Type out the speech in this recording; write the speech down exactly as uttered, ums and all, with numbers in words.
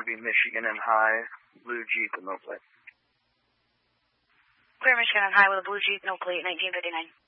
be Michigan and High, blue Jeep with no plate. Clear Michigan and High with a blue Jeep, no plate, nineteen fifty-nine.